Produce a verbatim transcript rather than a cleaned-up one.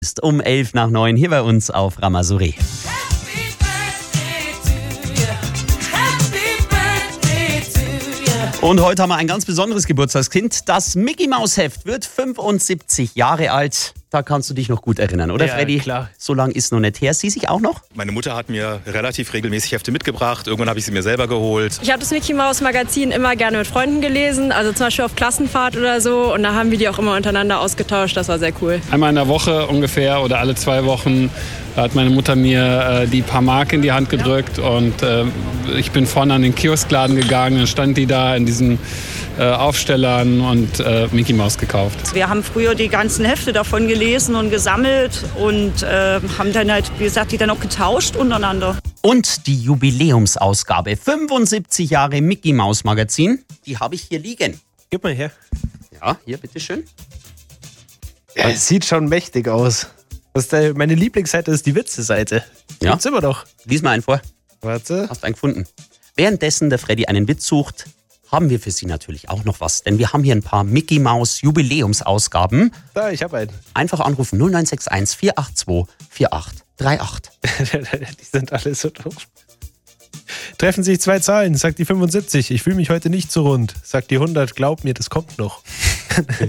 Ist um elf nach neun hier bei uns auf Rama-Suri. Und heute haben wir ein ganz besonderes Geburtstagskind. Das Mickey-Maus-Heft wird fünfundsiebzig Jahre alt. Da kannst du dich noch gut erinnern, oder ja, Freddy? Klar. So lange ist noch nicht her. Sie sich auch noch? Meine Mutter hat mir relativ regelmäßig Hefte mitgebracht. Irgendwann habe ich sie mir selber geholt. Ich habe das Mickey-Maus-Magazin immer gerne mit Freunden gelesen, also zum Beispiel auf Klassenfahrt oder so. Und da haben wir die auch immer untereinander ausgetauscht. Das war sehr cool. Einmal in der Woche ungefähr oder alle zwei Wochen hat meine Mutter mir äh, die paar Mark in die Hand gedrückt. Und äh, ich bin vorne an den Kioskladen gegangen. Dann stand die da in diesen äh, Aufstellern und äh, Mickey Maus gekauft. Wir haben früher die ganzen Hefte davon gelesen und gesammelt und äh, haben dann halt, wie gesagt, die dann auch getauscht untereinander. Und die Jubiläumsausgabe, fünfundsiebzig Jahre Mickey-Maus-Magazin, die habe ich hier liegen. Gib mal her. Ja, hier, bitteschön. Ja, es sieht schon mächtig aus. Das ist der, meine Lieblingsseite ist die Witze-Seite. Ja. Gibt's immer noch. Lies mal einen vor. Warte. Hast einen gefunden. Währenddessen der Freddy einen Witz sucht, haben wir für Sie natürlich auch noch was. Denn wir haben hier ein paar Mickey-Maus-Jubiläumsausgaben. Da, ich habe einen. Einfach anrufen null neun sechs eins vier acht zwei vier acht drei acht. Die sind alle so doof. Treffen sich zwei Zahlen, sagt die fünfundsiebzig. Ich fühle mich heute nicht so rund. Sagt die hundert, glaub mir, das kommt noch.